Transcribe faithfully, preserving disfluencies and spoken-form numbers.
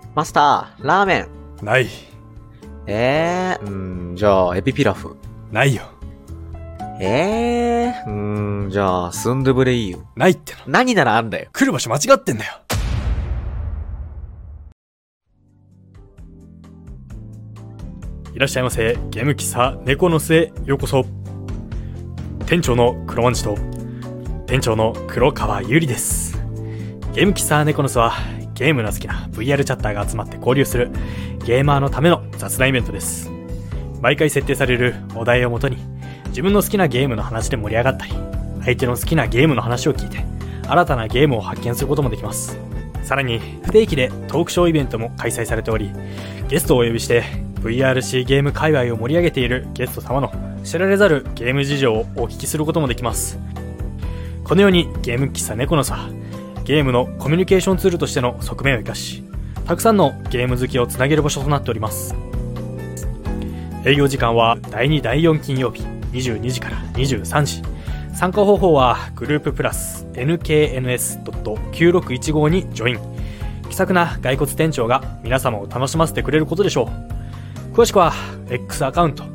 マスター、ラーメン。 ない。 えー、うーん、じゃあ、エビピラフ。 ないよ。 えー、うーん、じゃあ、スンドゥブレイユ。 ないっての。 何ならあんだよ。 来る場所間違ってんだよ。いらっしゃいませ。ゲーム喫茶猫の巣へようこそ。店長の黒まんじと店長の黒川ゆりです。ゲーム喫茶猫の巣はゲームの好きな ブイアール チャッターが集まって交流するゲーマーのための雑談イベントです。毎回設定されるお題をもとに自分の好きなゲームの話で盛り上がったり、相手の好きなゲームの話を聞いて新たなゲームを発見することもできます。さらに不定期でトークショーイベントも開催されており、ゲストをお呼びして ブイアールシー ゲーム界隈を盛り上げているゲスト様の知られざるゲーム事情をお聞きすることもできます。このようにゲーム喫茶猫の巣はゲームのコミュニケーションツールとしての側面を生かし、たくさんのゲーム好きをつなげる場所となっております。営業時間はだいにだいよん金曜日にじゅうにじからにじゅうさんじ。参加方法はグループプラス エヌケーエヌエスドットきゅうろくいちご にジョイン。気さくな骸骨店長が皆様を楽しませてくれることでしょう。詳しくは X アカウント